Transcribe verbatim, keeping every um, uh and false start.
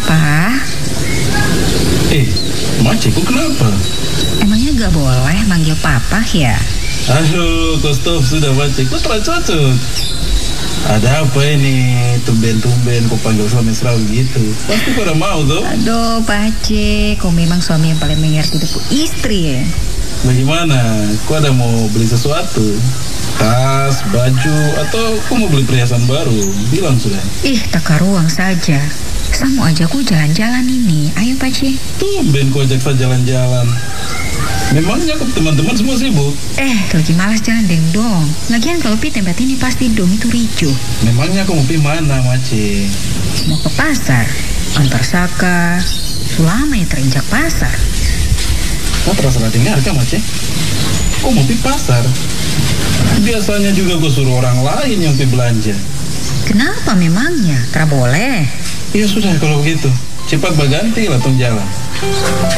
Pa? Eh, Mace, kok kenapa? Emangnya gak boleh manggil papa ya? Aduh, kok stop sudah Mace, kok terlalu cocok. Ada apa ini? Tumben-tumben kok panggil suami serau gitu. Pasti pada mau tuh. Aduh, Pace, kau memang suami yang paling mengerti itu istri ya? Bagaimana? Kok ada mau beli sesuatu? Tas, baju, atau kok mau beli perhiasan baru? Bilang sudah. Ih, tak karuang saja. Sama ajaku jalan-jalan ini. Ayo, Pace. Tumben kok ajak saya jalan-jalan. Memangnya kok teman-teman semua sibuk? Eh, lagi malas jalan deng dong. Lagian kalau pi tempat ini pasti dong itu ricuh. Memangnya aku mau pergi mana, Mace? Mau ke pasar, antar Saka. Lama ya terinjak pasar. Kau terasa dengar kan, Mace? Kok mau pergi pasar? Biasanya juga gue suruh orang lain yang pergi belanja. Kenapa memangnya? Tidak boleh. Ya sudah kalau begitu. Cepat berganti lah tong jalan.